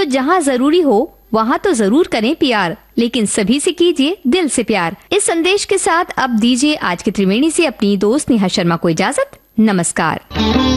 तो जहाँ जरूरी हो वहाँ तो जरूर करें प्यार, लेकिन सभी से कीजिए दिल से प्यार। इस संदेश के साथ अब दीजिए आज की त्रिवेणी से अपनी दोस्त नेहा शर्मा को इजाजत। नमस्कार।